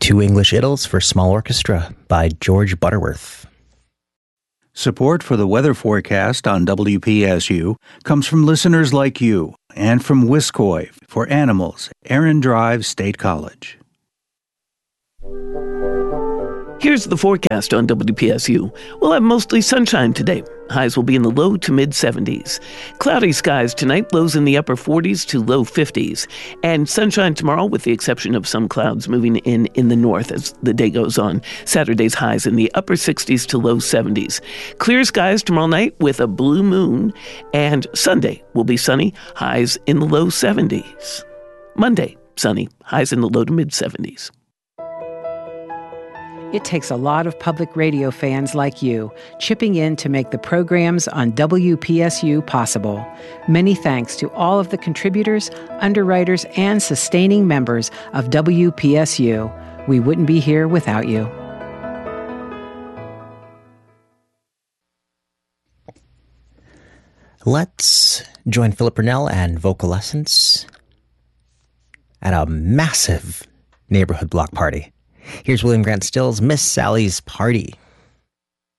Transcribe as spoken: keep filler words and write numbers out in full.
Two English Idylls for Small Orchestra by George Butterworth. Support for the weather forecast on W P S U comes from listeners like you and from Wiscoy for Animals, Aaron Drive State College. Here's the forecast on W P S U. We'll have mostly sunshine today. Highs will be in the low to mid seventies. Cloudy skies tonight, lows in the upper forties to low fifties. And sunshine tomorrow, with the exception of some clouds moving in in the north as the day goes on. Saturday's highs in the upper sixties to low seventies. Clear skies tomorrow night with a blue moon. And Sunday will be sunny, highs in the low seventies. Monday, sunny, highs in the low to mid seventies. It takes a lot of public radio fans like you chipping in to make the programs on W P S U possible. Many thanks to all of the contributors, underwriters, and sustaining members of W P S U. We wouldn't be here without you. Let's join Philip Burnell and Vocal Lessons at a massive neighborhood block party. Here's William Grant Still's Miss Sally's Party.